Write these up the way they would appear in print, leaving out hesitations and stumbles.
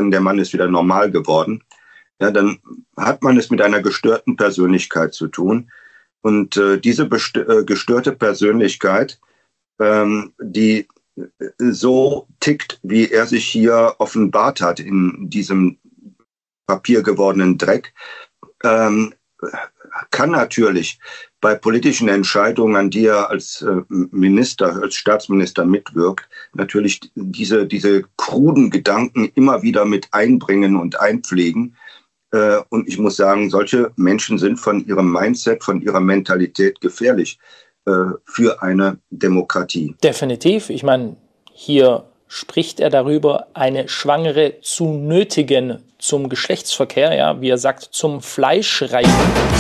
sagen, der Mann ist wieder normal geworden, ja, dann hat man es mit einer gestörten Persönlichkeit zu tun. Und diese gestörte Persönlichkeit, die so tickt, wie er sich hier offenbart hat in diesem papiergewordenen Dreck, kann natürlich bei politischen Entscheidungen, an die er als Minister, als Staatsminister mitwirkt, natürlich diese kruden Gedanken immer wieder mit einbringen und einpflegen. Und ich muss sagen, solche Menschen sind von ihrem Mindset, von ihrer Mentalität gefährlich für eine Demokratie. Definitiv. Ich meine, hier spricht er darüber, eine Schwangere zu nötigen zum Geschlechtsverkehr, ja, wie er sagt, zum Fleischreiben.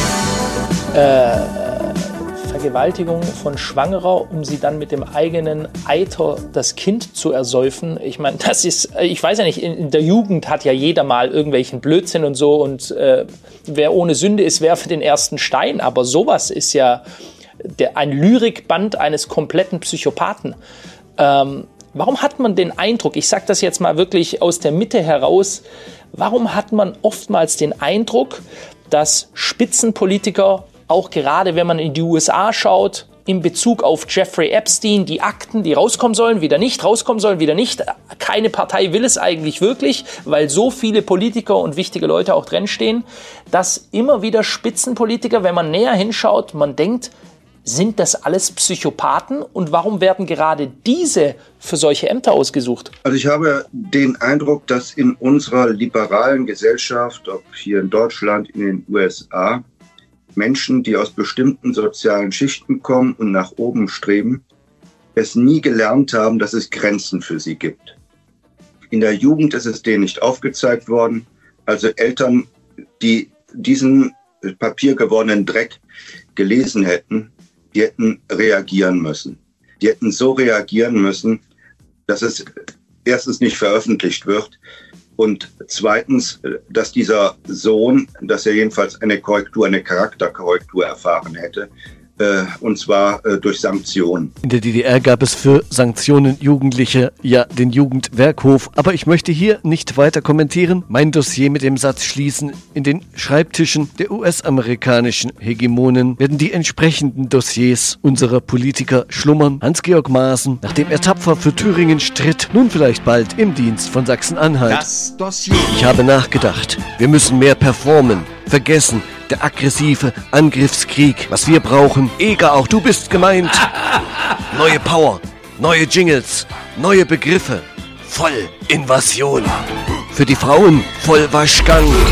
Vergewaltigung von Schwangerer, um sie dann mit dem eigenen Eiter das Kind zu ersäufen. Ich meine, das ist, ich weiß ja nicht, in der Jugend hat ja jeder mal irgendwelchen Blödsinn und so und wer ohne Sünde ist, werfe den ersten Stein. Aber sowas ist ja ein Lyrikband eines kompletten Psychopathen. Warum hat man den Eindruck, ich sage das jetzt mal wirklich aus der Mitte heraus, warum hat man oftmals den Eindruck, dass Spitzenpolitiker, auch gerade wenn man in die USA schaut, in Bezug auf Jeffrey Epstein, die Akten, die rauskommen sollen, wieder nicht, rauskommen sollen, wieder nicht. Keine Partei will es eigentlich wirklich, weil so viele Politiker und wichtige Leute auch drin stehen, dass immer wieder Spitzenpolitiker, wenn man näher hinschaut, man denkt, sind das alles Psychopathen und warum werden gerade diese für solche Ämter ausgesucht? Also ich habe den Eindruck, dass in unserer liberalen Gesellschaft, ob hier in Deutschland, in den USA, Menschen, die aus bestimmten sozialen Schichten kommen und nach oben streben, es nie gelernt haben, dass es Grenzen für sie gibt. In der Jugend ist es denen nicht aufgezeigt worden. Also Eltern, die diesen papiergewordenen Dreck gelesen hätten, die hätten reagieren müssen. Die hätten so reagieren müssen, dass es erstens nicht veröffentlicht wird und zweitens, dass dieser Sohn, dass er jedenfalls eine Charakterkorrektur erfahren hätte, und zwar durch Sanktionen. In der DDR gab es für Sanktionen Jugendliche ja den Jugendwerkhof, aber ich möchte hier nicht weiter kommentieren, mein Dossier mit dem Satz schließen: In den Schreibtischen der US-amerikanischen Hegemonen werden die entsprechenden Dossiers unserer Politiker schlummern. Hans-Georg Maaßen, nachdem er tapfer für Thüringen stritt, nun vielleicht bald im Dienst von Sachsen-Anhalt. Das Dossier. Ich habe nachgedacht, wir müssen mehr performen, vergessen, der aggressive Angriffskrieg. Was wir brauchen, Eger, auch du bist gemeint. Neue Power, neue Jingles, neue Begriffe. Vollinvasion. Für die Frauen Vollwaschgang.